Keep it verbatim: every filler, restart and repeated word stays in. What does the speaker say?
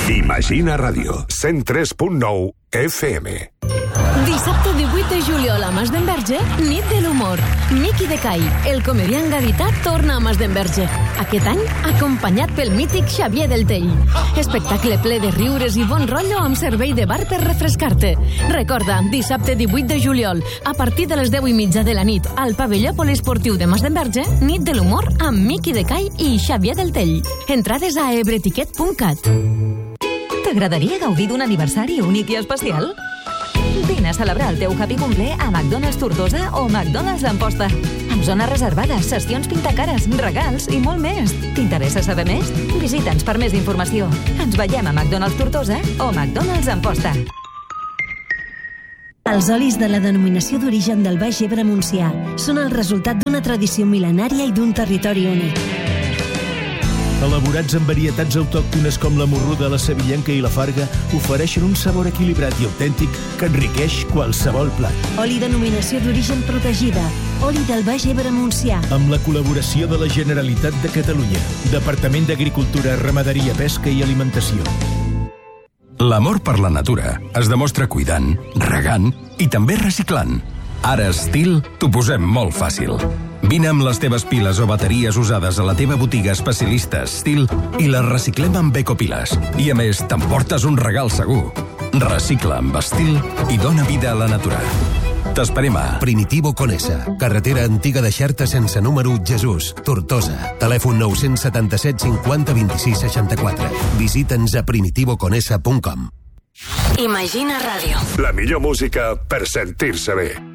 Imagina Ràdio, cent tres punt nou F M. Dissabte divuit de juliol a Masdenverge, nit de l'humor. Miqui de Cai, el comediant gadità, torna a Masdenverge. Aquest any, acompanyat pel mític Xavier del Tell. Espectacle ple de riures i bon rotllo amb servei de bar per refrescar-te. Recorda, dissabte divuit de juliol, a partir de les deu i mitja de la nit, al pavelló poliesportiu de Masdenverge, nit de l'humor amb Miqui de Cai i Xavier del Tell. Entrades a ebretiquet punt cat. T'agradaria gaudir d'un aniversari únic i especial? Vine a celebrar el teu happy cumple a McDonald's Tortosa o McDonald's Amposta. Amb zones reservades, sessions pintacares, regals i molt més. T'interessa saber més? Visita'ns per més informació. Ens veiem a McDonald's Tortosa o McDonald's Amposta. Els olis de la denominació d'origen del Baix Ebre Montsià són el resultat d'una tradició mil·lenària i d'un territori únic. Elaborats amb varietats autòctones com la morruda, la sevillenca i la farga, ofereixen un sabor equilibrat i autèntic que enriqueix qualsevol plat. Oli denominació d'origen protegida. Oli del Baix Ebre Montsià. Amb la col·laboració de la Generalitat de Catalunya. Departament d'Agricultura, Ramaderia, Pesca i Alimentació. L'amor per la natura es demostra cuidant, regant i també reciclant. Ara a Stihl t'ho posem molt fàcil. Vine amb les teves piles o bateries usades a la teva botiga especialista Stihl i les reciclem amb ecopiles. I a més, t'emportes un regal segur. Recicla amb Stihl i dona vida a la natura. T'esperem a Primitivo Conesa, carretera antiga de Xerta sense número, Jesús, Tortosa. Telèfon nou set set cinquanta vint-i-sis seixanta-quatre. Visita'ns a primitivo conesa punt com. Imagina Ràdio. La millor música per sentir-se bé.